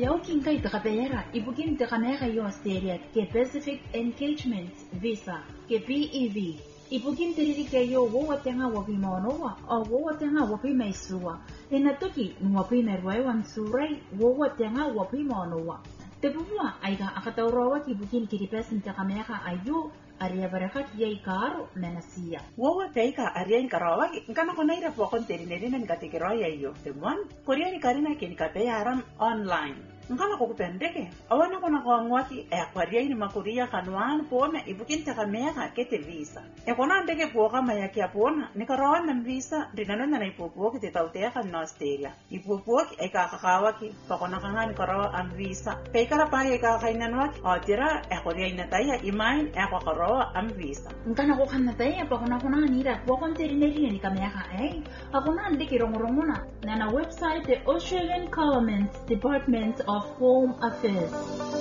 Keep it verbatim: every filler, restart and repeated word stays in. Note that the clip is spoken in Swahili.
Yaukin kay takapera, ibugin takamera yo Australia ke Pacific Engagement Visa ke P E V. Ibugin tiriri kayo wo tenga wapi maonowa o wo tenga wapi maisua. Inatoki wapi merwai wan surai wo tenga wapi maonowa. Tebua aiga akataurawa ki bugin kiripesin takamera ayu aria baraka yai karo menasia. Wo teika aria inkarawa ngana konaira pokon terineri nan katekeroya yo. Temuan korea ni karina ken kapeyaram online. Ngana ko kupendeke awana kona ko ngwati e akwaria ni makuria kanwan pona ibukin takamera kete visa e kona ndeke po kama ya kia pona ni karawan na visa dinano na ipopo kete tautea kan Australia ipopo e ka kakawa ki pakona kanga ni karawa am visa pe kara pa e ka kainanwa atira e koria ina taya imain e ko karawa am visa ngana ko kanna taya pakona kona ni ra pokon terineri ni kamera e akona ndeke rongorongona na na website the Australian Government Department of Home Affairs.